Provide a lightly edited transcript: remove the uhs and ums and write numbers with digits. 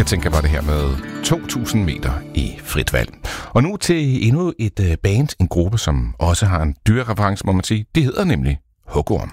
tænker på det her med 2000 meter i frit valg. Og nu til endnu et band, en gruppe, som også har en dyrereference, må man sige. Det hedder nemlig Hugorm.